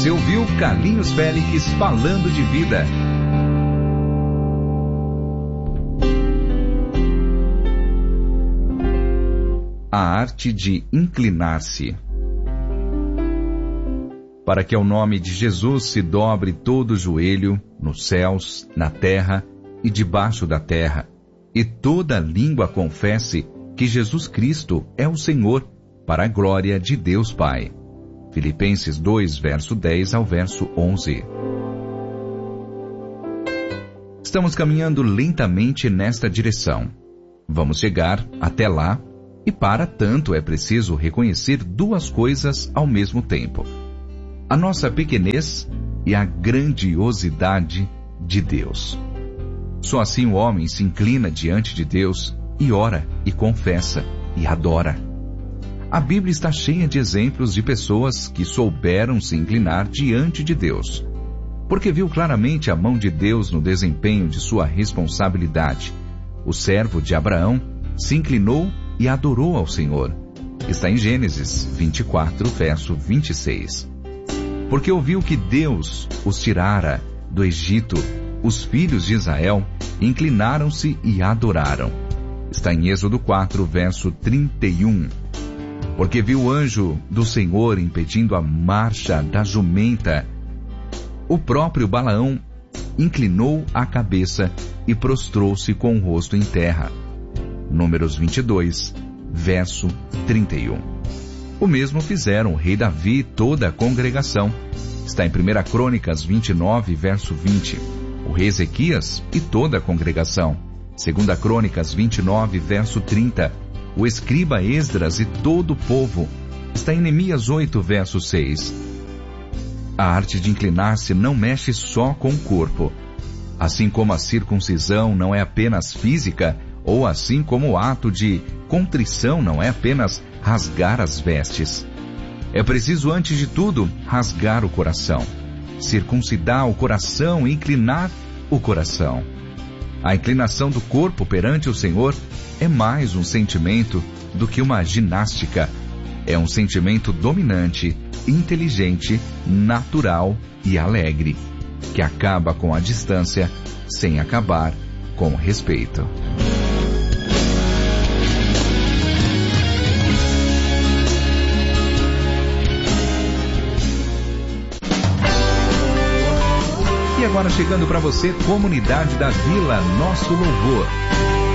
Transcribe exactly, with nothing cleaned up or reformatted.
Você ouviu Carlinhos Félix falando de vida. A arte de inclinar-se. Para que ao nome de Jesus se dobre todo o joelho, nos céus, na terra e debaixo da terra, e toda língua confesse que Jesus Cristo é o Senhor, para a glória de Deus Pai. Filipenses dois, verso dez ao verso onze. Estamos caminhando lentamente nesta direção. Vamos chegar até lá, e para tanto é preciso reconhecer duas coisas ao mesmo tempo: a nossa pequenez e a grandiosidade de Deus. Só assim o homem se inclina diante de Deus e ora, e confessa, e adora. A Bíblia está cheia de exemplos de pessoas que souberam se inclinar diante de Deus, porque viu claramente a mão de Deus no desempenho de sua responsabilidade. O servo de Abraão se inclinou e adorou ao Senhor. Está em Gênesis vinte e quatro, verso vinte e seis. Porque ouviu que Deus os tirara do Egito, os filhos de Israel inclinaram-se e adoraram. Está em Êxodo quatro, verso trinta e um. Porque viu o anjo do Senhor impedindo a marcha da jumenta. O próprio Balaão inclinou a cabeça e prostrou-se com o rosto em terra. Números vinte e dois, verso trinta e um. O mesmo fizeram o rei Davi e toda a congregação. Está em primeira Crônicas vinte e nove, verso vinte. O rei Ezequias e toda a congregação. segunda Crônicas vinte e nove, verso trinta. O escriba Esdras e todo o povo. Está em Neemias oito, verso seis. A arte de inclinar-se não mexe só com o corpo. Assim como a circuncisão não é apenas física, ou assim como o ato de contrição não é apenas rasgar as vestes. É preciso, antes de tudo, rasgar o coração, circuncidar o coração e inclinar o coração. A inclinação do corpo perante o Senhor é mais um sentimento do que uma ginástica. É um sentimento dominante, inteligente, natural e alegre, que acaba com a distância sem acabar com o respeito. E agora chegando para você, Comunidade da Vila, nosso louvor.